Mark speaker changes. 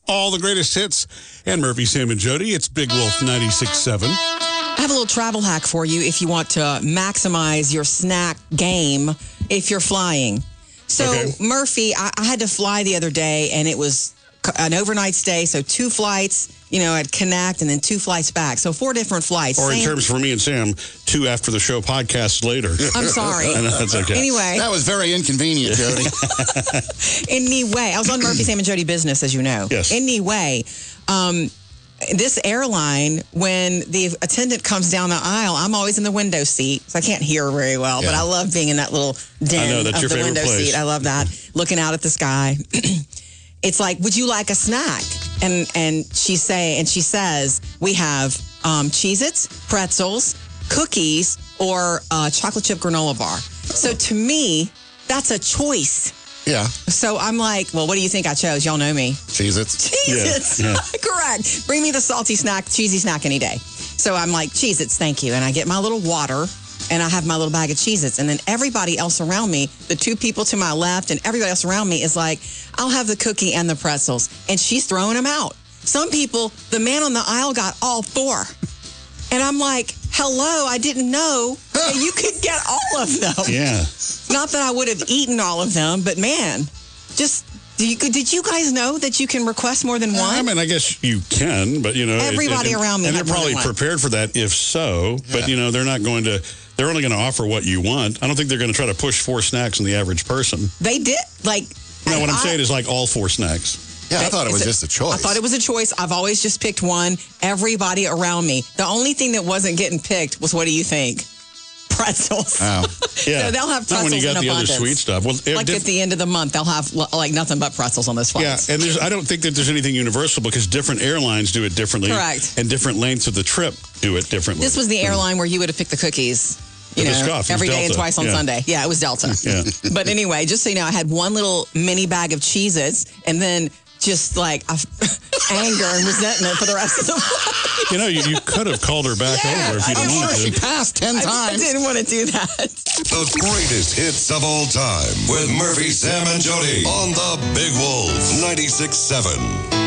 Speaker 1: all the greatest hits. And Murphy, Sam, and Jody. It's Big Wolf 96.7.
Speaker 2: I have a little travel hack for you if you want to maximize your snack game if you're flying. So,
Speaker 1: Okay.
Speaker 2: Murphy, I had to fly the other day, and it was an overnight stay. So 2 flights, at Connect, and then 2 flights back. So 4 different flights.
Speaker 1: Or in terms for me and Sam, 2 after the show podcasts later.
Speaker 2: I'm sorry.
Speaker 1: I know, that's okay.
Speaker 2: Anyway.
Speaker 3: That was very inconvenient, Jody.
Speaker 2: Anyway, I was on Murphy, Sam, and Jody Business, as you know.
Speaker 1: Yes.
Speaker 2: Anyway, this airline, when the attendant comes down the aisle, I'm always in the window seat, so I can't hear very well, but I love being in that little den
Speaker 1: I know, that's
Speaker 2: of
Speaker 1: your
Speaker 2: the
Speaker 1: favorite
Speaker 2: window
Speaker 1: place.
Speaker 2: seat. I love that, looking out at the sky. It's like, would you like a snack? And she says, we have Cheez-Its, pretzels, cookies, or chocolate chip granola bar. So to me, that's a choice.
Speaker 3: Yeah.
Speaker 2: So I'm like, well, what do you think I chose? Y'all know me.
Speaker 3: Cheez-Its.
Speaker 2: Cheez-Its.
Speaker 1: Yeah.
Speaker 2: Correct. Bring me the salty snack, cheesy snack any day. So I'm like, Cheez-Its, thank you. And I get my little water, and I have my little bag of Cheez-Its. And then everybody else around me, the 2 people to my left and everybody else around me is like, I'll have the cookie and the pretzels. And she's throwing them out. Some people, the man on the aisle got all 4. And I'm like, hello, I didn't know that you could get all of them.
Speaker 1: Yeah.
Speaker 2: Not that I would have eaten all of them, but man, did you guys know that you can request more than one?
Speaker 1: I mean, I guess you can, but,
Speaker 2: Everybody around me
Speaker 1: and
Speaker 2: had
Speaker 1: they're
Speaker 2: more than
Speaker 1: probably
Speaker 2: one.
Speaker 1: prepared for that if so, but, they're not going to, they're only going to offer what you want. I don't think they're going to try to push 4 snacks on the average person.
Speaker 2: They did, like...
Speaker 1: No, what I'm saying is like all 4 snacks.
Speaker 3: Yeah, I thought it was just a choice.
Speaker 2: I thought it was a choice. I've always just picked one. Everybody around me. The only thing that wasn't getting picked was, what do you think? Pretzels.
Speaker 3: Oh.
Speaker 1: Yeah.
Speaker 2: So they'll have pretzels
Speaker 1: Not when you got
Speaker 2: in
Speaker 1: the
Speaker 2: abundance.
Speaker 1: other sweet stuff. Well,
Speaker 2: Like at the end of the month, they'll have like nothing but pretzels on those
Speaker 1: yeah,
Speaker 2: flights.
Speaker 1: and I don't think that there's anything universal because different airlines do it differently.
Speaker 2: Correct.
Speaker 1: And different lengths of the trip do it differently.
Speaker 2: This was the airline where you would have picked the cookies. Every day and twice on Sunday. Yeah, it was Delta.
Speaker 1: Yeah.
Speaker 2: But anyway, just so you know, I had one little mini bag of Cheez-Its and then just like anger and resentment for the rest of the flight.
Speaker 1: You could have called her back over if you didn't want
Speaker 3: She
Speaker 1: to.
Speaker 3: passed 10
Speaker 2: I
Speaker 3: times.
Speaker 2: didn't want to do that.
Speaker 4: The greatest hits of all time with Murphy, Sam, and Jody on the Big Wolf 96.7.